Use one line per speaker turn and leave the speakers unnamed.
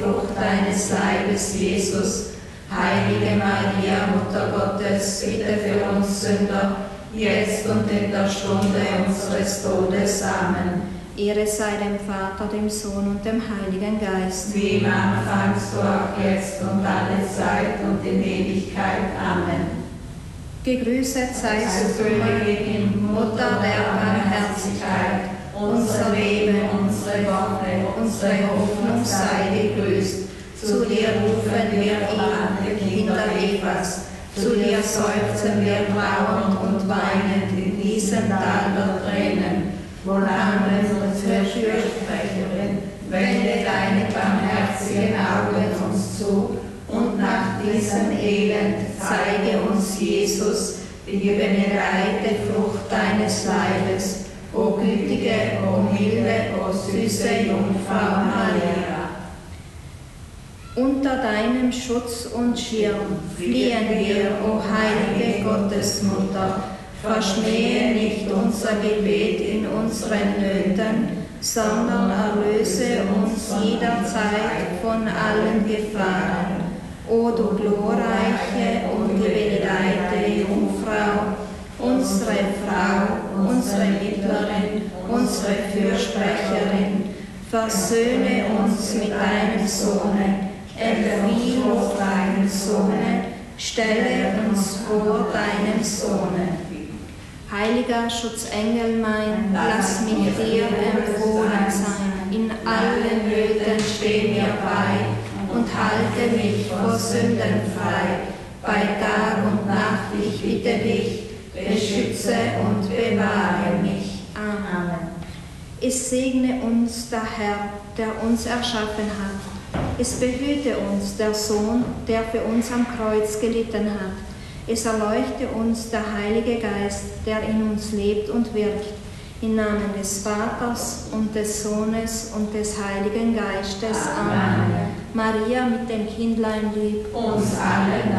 Frucht deines Leibes, Jesus. Heilige Maria, Mutter Gottes, bitte für uns Sünder, jetzt und in der Stunde unseres Todes. Amen.
Ehre sei dem Vater, dem Sohn und dem Heiligen Geist.
Wie im Anfang, so auch jetzt und alle Zeit und in Ewigkeit. Amen.
Gegrüßet seist du, Königin, Mutter der Barmherzigkeit, unser Leben, unsere Wonne, unsere Hoffnung sei gegrüßt. Zu dir rufen wir elende Kinder Evas, zu dir seufzen wir trauernd und weinend in diesem Tal der Tränen. Wohlan, unsere Fürsprecherin, wende deine barmherzigen Augen uns zu und nach diesem Elend zeige uns Jesus, die gebenedeite Frucht deines Leibes, o gütige, o milde, o süße Jungfrau Maria. Unter deinem Schutz und Schirm fliehen wir, o heilige Gottesmutter, verschmähe nicht unser Gebet in unseren Nöten, sondern erlöse uns jederzeit von allen Gefahren. O du glorreiche und gebenedeite Jungfrau, unsere Frau, unsere Mittlerin, unsere Fürsprecherin, versöhne uns mit deinem Sohne, empfiehl auf deinen Sohne, stelle uns vor deinem Sohne. Heiliger Schutzengel mein, lass mich dir empfohlen sein, in allen Nöten steh mir bei und halte mich vor Sünden frei. Bei Tag und Nacht, ich bitte dich, beschütze und bewahre mich. Amen. Es segne uns der Herr, der uns erschaffen hat. Es behüte uns der Sohn, der für uns am Kreuz gelitten hat. Es erleuchte uns der Heilige Geist, der in uns lebt und wirkt. Im Namen des Vaters und des Sohnes und des Heiligen Geistes. Amen. Maria mit dem Kindlein lieb
uns allen